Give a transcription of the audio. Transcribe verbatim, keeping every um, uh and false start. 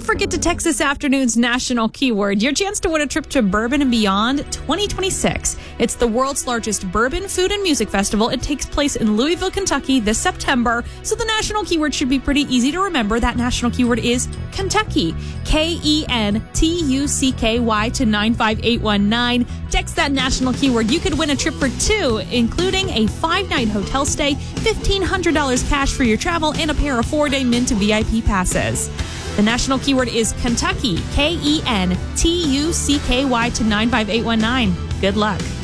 don't forget to text this afternoon's national keyword, your chance to win a trip to Bourbon and Beyond twenty twenty-six. It's the world's largest bourbon, food, and music festival. It takes place in Louisville, Kentucky this September. So the national keyword should be pretty easy to remember. That national keyword is Kentucky. K E N T U C K Y to nine five eight one nine. Text that national keyword. You could win a trip for two, including a five-night hotel stay, fifteen hundred dollars cash for your travel, and a pair of four-day Mint V I P passes. The national keyword is Kentucky. K E N T U C K Y to nine five eight one nine. Good luck.